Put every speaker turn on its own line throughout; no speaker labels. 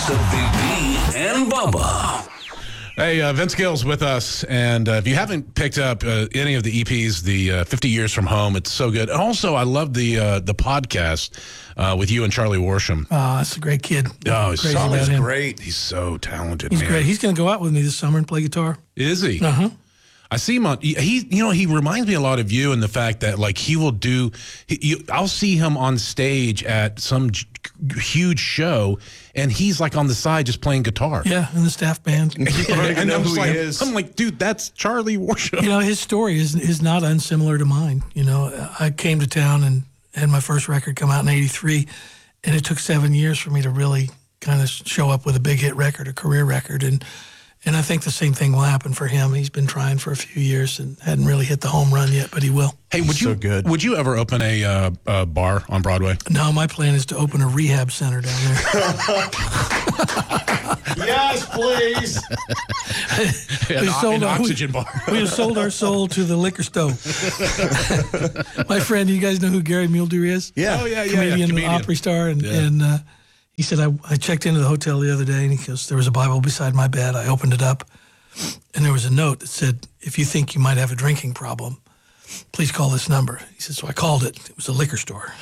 of Big D and Bubba.
Hey, Vince Gill's with us, and if you haven't picked up any of the EPs, the 50 Years from Home, it's so good. And also, I love the podcast with you and Charlie Worsham.
Oh, that's a great kid.
Oh,
Crazy
he's great. He's so talented,
He's
man.
great. He's going to go out with me this summer and play guitar.
Is he?
Uh-huh.
I see him on, he reminds me a lot of you in the fact that, like, he will do, I'll see him on stage at some huge show, and he's, like, on the side just playing guitar.
Yeah, in the staff band.
And I'm like, dude, that's Charlie Worsham.
His story is not unsimilar to mine. I came to town and had my first record come out in 83, and it took 7 years for me to really kind of show up with a big hit record, a career record, and I think the same thing will happen for him. He's been trying for a few years and hadn't really hit the home run yet, but he will.
Hey, would you ever open a bar on Broadway?
No, my plan is to open a rehab center down there.
Yes, please.
An oxygen bar.
We have sold our soul to the liquor stove. My friend, you guys know who Gary Mulder is?
Yeah.
Oh, yeah.
Comedian. Opry star. And he said, I checked into the hotel the other day, and he goes, there was a Bible beside my bed. I opened it up, and there was a note that said, if you think you might have a drinking problem, please call this number. He said, so I called it. It was a liquor store.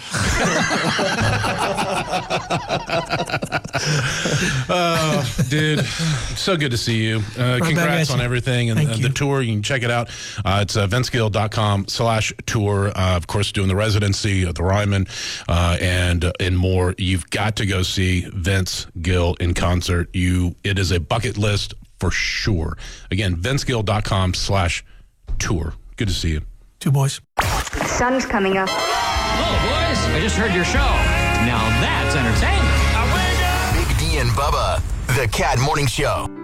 Dude, so good to see you. Congrats on everything and the tour. You can check it out. It's vincegill.com/tour. Of course, doing the residency at the Ryman and more. You've got to go see Vince Gill in concert. It is a bucket list for sure. Again, vincegill.com/tour. Good to see you.
Two boys.
Sun's coming up.
Oh, boys, I just heard your show. Now that's entertainment.
Big D and Bubba, the Cat Morning Show.